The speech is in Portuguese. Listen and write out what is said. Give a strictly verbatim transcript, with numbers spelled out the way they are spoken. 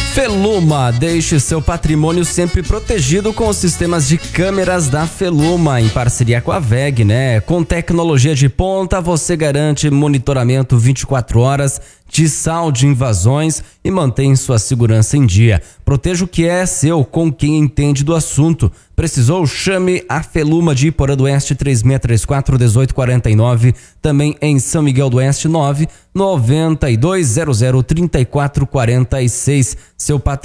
Feluma, deixe seu patrimônio sempre protegido com os sistemas de câmeras da Feluma, em parceria com a V E G, né? Com tecnologia de ponta, você garante monitoramento vinte e quatro horas de sal de invasões e mantém sua segurança em dia. Proteja o que é seu com quem entende do assunto. Precisou? Chame a Feluma de Iporã do Oeste, três seis três quatro, um oito quatro nove. Também em São Miguel do Oeste, nove nove dois zero zero, três quatro quatro seis. Seu patrimônio